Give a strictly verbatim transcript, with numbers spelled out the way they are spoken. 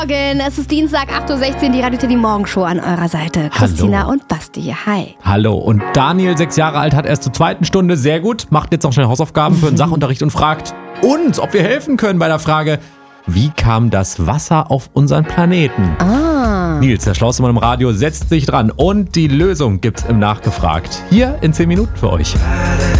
Morgen, es ist Dienstag, acht Uhr sechzehn, die Radio Teddy Morgenshow an eurer Seite. Christina Hallo. und Basti, hi. Hallo, und Daniel, sechs Jahre alt, hat erst zur zweiten Stunde, sehr gut, macht jetzt noch schnell Hausaufgaben für den Sachunterricht und fragt uns, ob wir helfen können bei der Frage, wie kam das Wasser auf unseren Planeten? Ah. Nils, der schlauste Mann im Radio, setzt sich dran und die Lösung gibt's im Nachgefragt. Hier in zehn Minuten für euch.